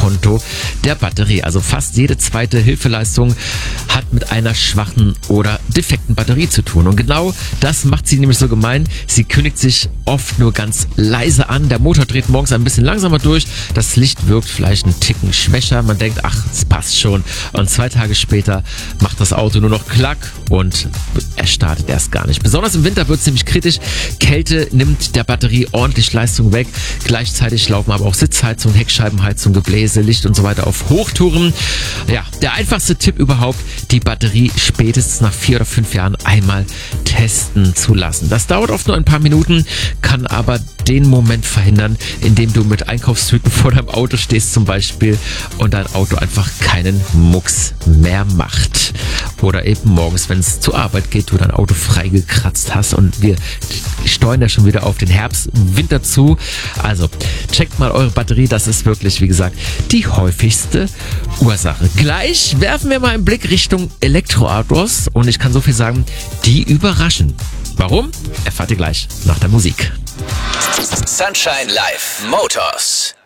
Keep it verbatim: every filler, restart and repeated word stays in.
Konto der Batterie. Also fast jede zweite Hilfeleistung hat mit einer schwachen oder defekten Batterie zu tun. Und genau das macht sie nämlich so gemein. Sie kündigt sich oft nur ganz leise an. Der Motor dreht morgens ein bisschen langsamer durch. Das Licht wirkt vielleicht einen Ticken schwächer. Man denkt, ach, es passt schon. Und zwei Tage später macht das Auto nur noch Klack und er startet erst gar nicht. Besonders im Winter wird es nämlich kritisch. Kälte nimmt der Batterie ordentlich Leistung weg. Gleichzeitig laufen aber auch Sitzheizung, Heckscheibenheizung, Gebläse, Licht und so weiter auf Hochtouren. Ja, der einfachste Tipp überhaupt, die Batterie spätestens nach vier oder fünf Jahren einmal testen zu lassen. Das dauert oft nur ein paar Minuten, kann aber den Moment verhindern, in dem du mit Einkaufstüten vor deinem Auto stehst zum Beispiel und dein Auto einfach keinen Mucks mehr macht. Oder eben morgens, wenn es zur Arbeit geht, du dein Auto freigekratzt hast und wir steuern ja schon wieder auf den Herbst, Winter zu. Also checkt mal eure Batterie, das ist wirklich, wie gesagt, die häufigste Ursache. Gleich werfen wir mal einen Blick Richtung Elektroautos und ich kann so viel sagen, die überraschen. Warum? Erfahrt ihr gleich nach der Musik. Sunshine Live Motors.